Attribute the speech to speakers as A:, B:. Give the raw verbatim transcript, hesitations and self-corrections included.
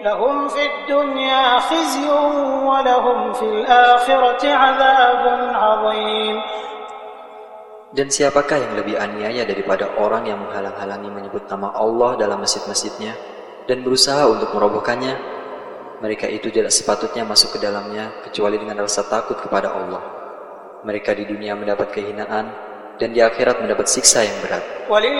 A: لهم في الدنيا خزي ولهم في الآخرة عذاب عظيم.
B: Dan siapakah yang lebih aniaya daripada orang yang menghalang-halangi menyebut nama Allah dalam masjid-masjidnya dan berusaha untuk merobohkannya? Mereka itu tidak sepatutnya masuk ke dalamnya kecuali dengan rasa takut kepada Allah. Mereka di dunia mendapat kehinaan dan di akhirat mendapat siksa yang berat.